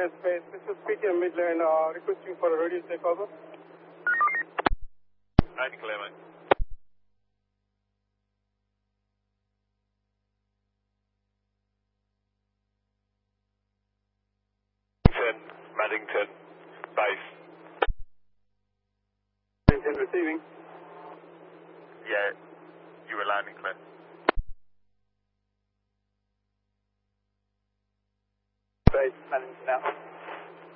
airspace. This is PTM Midland requesting for a radio takeover. 90 clear, mate. Maddington, base. Maddington receiving. Yeah, you were landing clear. Base, Maddington out.